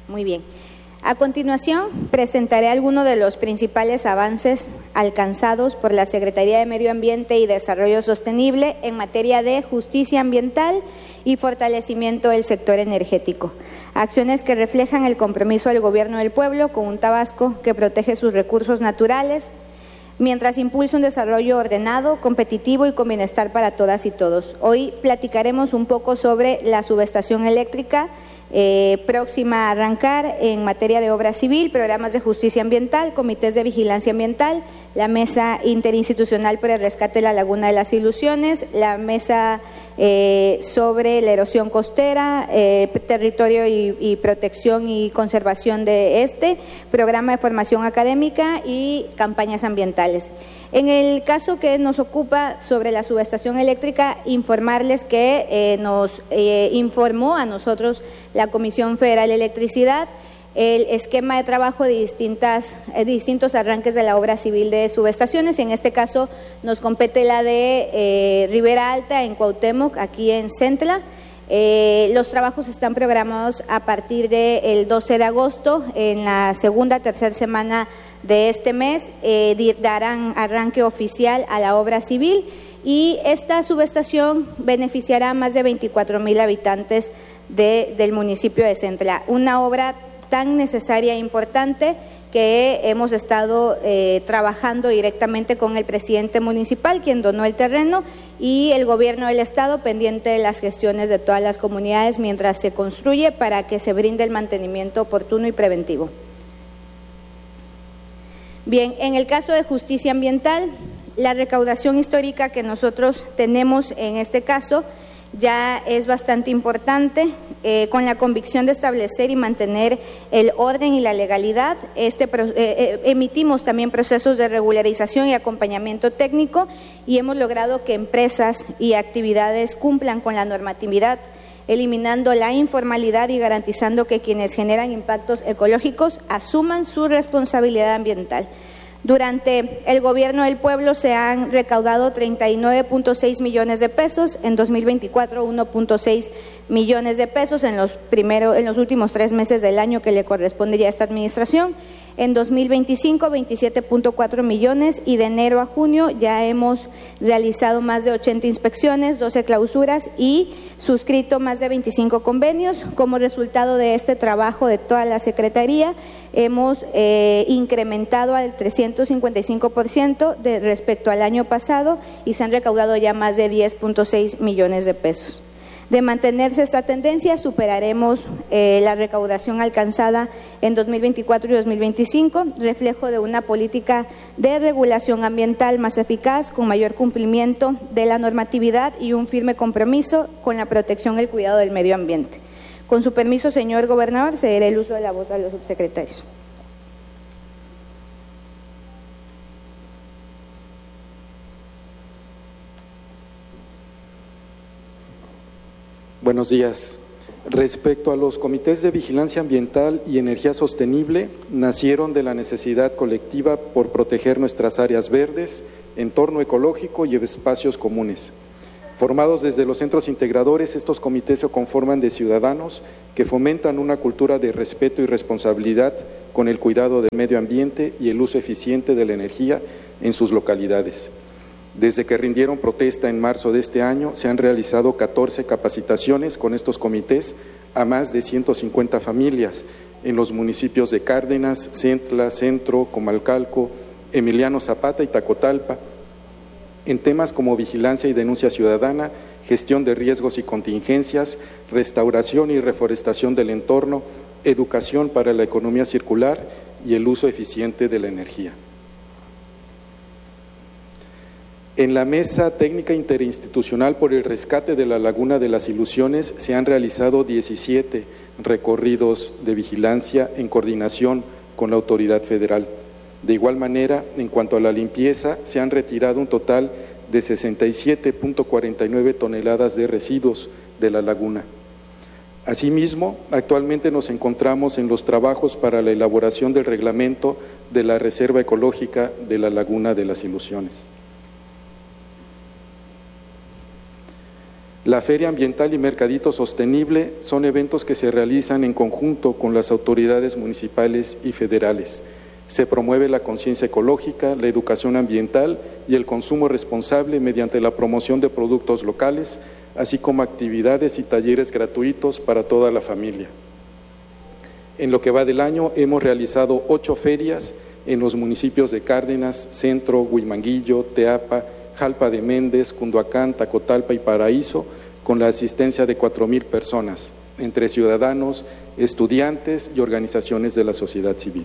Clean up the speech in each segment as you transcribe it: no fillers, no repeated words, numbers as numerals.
Muy bien. A continuación, presentaré algunos de los principales avances alcanzados por la Secretaría de Medio Ambiente y Desarrollo Sostenible en materia de justicia ambiental y fortalecimiento del sector energético. Acciones que reflejan el compromiso del Gobierno del Pueblo con un Tabasco que protege sus recursos naturales, mientras impulsa un desarrollo ordenado, competitivo y con bienestar para todas y todos. Hoy platicaremos un poco sobre la subestación eléctrica próxima a arrancar en materia de obra civil, programas de justicia ambiental, comités de vigilancia ambiental, la mesa interinstitucional por el rescate de la Laguna de las Ilusiones, la mesa sobre la erosión costera, territorio y protección y conservación de programa de formación académica y campañas ambientales. En el caso que nos ocupa sobre la subestación eléctrica, informarles que nos informó a nosotros la Comisión Federal de Electricidad el esquema de trabajo de distintos arranques de la obra civil de subestaciones. En este caso nos compete la de Ribera Alta en Cuauhtémoc, aquí en Centla. Los trabajos están programados a partir del 12 de agosto, en la tercera semana de este mes, darán arranque oficial a la obra civil y esta subestación beneficiará a más de 24,000 habitantes del municipio de Centla. Una obra tan necesaria e importante que hemos estado trabajando directamente con el presidente municipal, quien donó el terreno, y el gobierno del estado pendiente de las gestiones de todas las comunidades mientras se construye para que se brinde el mantenimiento oportuno y preventivo. Bien, en el caso de justicia ambiental, la recaudación histórica que nosotros tenemos en este caso ya es bastante importante, con la convicción de establecer y mantener el orden y la legalidad. Emitimos también procesos de regularización y acompañamiento técnico y hemos logrado que empresas y actividades cumplan con la normatividad, eliminando la informalidad y garantizando que quienes generan impactos ecológicos asuman su responsabilidad ambiental. Durante el Gobierno del Pueblo se han recaudado 39.6 millones de pesos, en 2024 1.6 millones de pesos en los últimos 3 meses del año que le correspondería a esta administración. En 2025, 27.4 millones y de enero a junio ya hemos realizado más de 80 inspecciones, 12 clausuras y suscrito más de 25 convenios. Como resultado de este trabajo de toda la Secretaría, hemos incrementado al 355% respecto al año pasado y se han recaudado ya más de 10.6 millones de pesos. De mantenerse esta tendencia, superaremos la recaudación alcanzada en 2024 y 2025, reflejo de una política de regulación ambiental más eficaz, con mayor cumplimiento de la normatividad y un firme compromiso con la protección y el cuidado del medio ambiente. Con su permiso, señor gobernador, cederé el uso de la voz a los subsecretarios. Buenos días. Respecto a los comités de vigilancia ambiental y energía sostenible, nacieron de la necesidad colectiva por proteger nuestras áreas verdes, entorno ecológico y espacios comunes. Formados desde los centros integradores, estos comités se conforman de ciudadanos que fomentan una cultura de respeto y responsabilidad con el cuidado del medio ambiente y el uso eficiente de la energía en sus localidades. Desde que rindieron protesta en marzo de este año, se han realizado 14 capacitaciones con estos comités a más de 150 familias en los municipios de Cárdenas, Centla, Centro, Comalcalco, Emiliano Zapata y Tacotalpa, en temas como vigilancia y denuncia ciudadana, gestión de riesgos y contingencias, restauración y reforestación del entorno, educación para la economía circular y el uso eficiente de la energía. En la Mesa Técnica Interinstitucional por el Rescate de la Laguna de las Ilusiones se han realizado 17 recorridos de vigilancia en coordinación con la autoridad federal. De igual manera, en cuanto a la limpieza, se han retirado un total de 67.49 toneladas de residuos de la laguna. Asimismo, actualmente nos encontramos en los trabajos para la elaboración del reglamento de la Reserva Ecológica de la Laguna de las Ilusiones. La Feria Ambiental y Mercadito Sostenible son eventos que se realizan en conjunto con las autoridades municipales y federales. Se promueve la conciencia ecológica, la educación ambiental y el consumo responsable mediante la promoción de productos locales, así como actividades y talleres gratuitos para toda la familia. En lo que va del año hemos realizado 8 ferias en los municipios de Cárdenas, Centro, Huimanguillo, Teapa, Jalpa de Méndez, Cunduacán, Tacotalpa y Paraíso, con la asistencia de 4,000 personas, entre ciudadanos, estudiantes y organizaciones de la sociedad civil.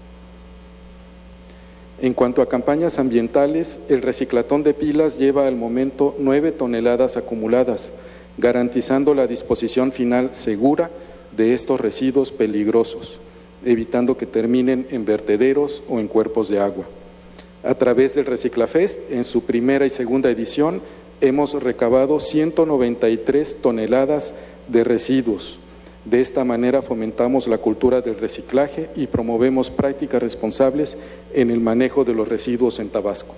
En cuanto a campañas ambientales, el reciclatón de pilas lleva al momento 9 toneladas acumuladas, garantizando la disposición final segura de estos residuos peligrosos, evitando que terminen en vertederos o en cuerpos de agua. A través del Reciclafest, en su primera y segunda edición, hemos recabado 193 toneladas de residuos. De esta manera fomentamos la cultura del reciclaje y promovemos prácticas responsables en el manejo de los residuos en Tabasco.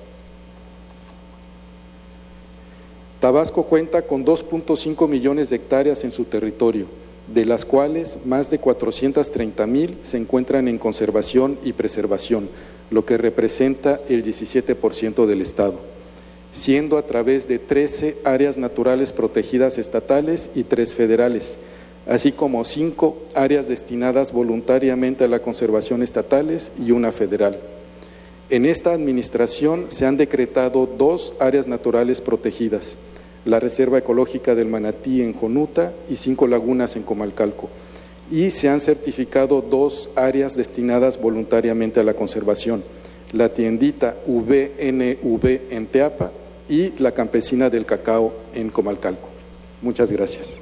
Tabasco cuenta con 2.5 millones de hectáreas en su territorio, de las cuales más de 430,000 se encuentran en conservación y preservación, lo que representa el 17% del estado, siendo a través de 13 áreas naturales protegidas estatales y 3 federales, así como 5 áreas destinadas voluntariamente a la conservación estatales y 1 federal. En esta administración se han decretado 2 áreas naturales protegidas, la Reserva Ecológica del Manatí en Jonuta y 5 lagunas en Comalcalco, y se han certificado 2 áreas destinadas voluntariamente a la conservación, la tiendita VNV en Teapa y la Campesina del Cacao en Comalcalco. Muchas gracias.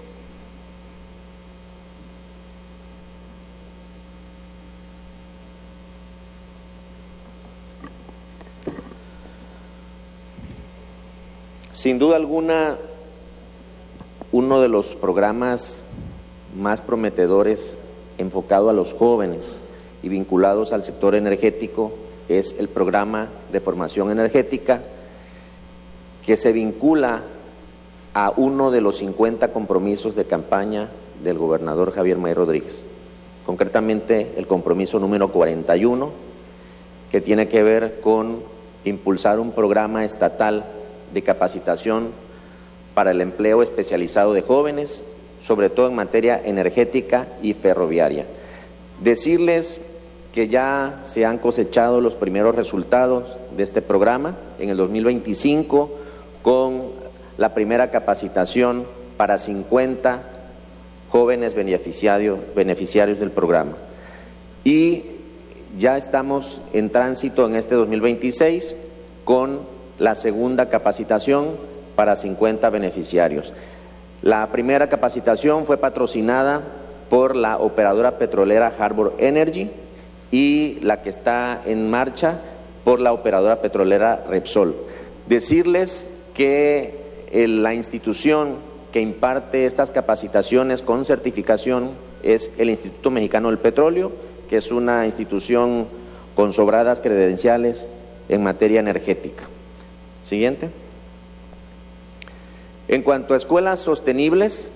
Sin duda alguna, uno de los programas más prometedores enfocado a los jóvenes y vinculados al sector energético es el programa de formación energética, que se vincula a uno de los 50 compromisos de campaña del gobernador Javier May Rodríguez, concretamente el compromiso número 41, que tiene que ver con impulsar un programa estatal de capacitación para el empleo especializado de jóvenes, sobre todo en materia energética y ferroviaria. Decirles que ya se han cosechado los primeros resultados de este programa en el 2025 con la primera capacitación para 50 jóvenes beneficiarios del programa. Y ya estamos en tránsito en este 2026 con la segunda capacitación para 50 beneficiarios. La primera capacitación fue patrocinada por la operadora petrolera Harbor Energy y la que está en marcha por la operadora petrolera Repsol. Decirles que la institución que imparte estas capacitaciones con certificación es el Instituto Mexicano del Petróleo, que es una institución con sobradas credenciales en materia energética. Siguiente. En cuanto a escuelas sostenibles,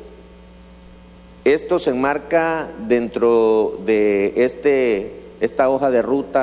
esto se enmarca dentro de esta hoja de ruta